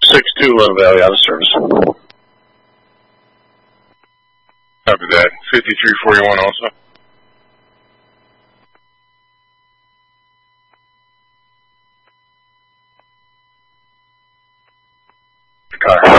62, Lone Valley, out of service. Copy that. 5341 also. Car.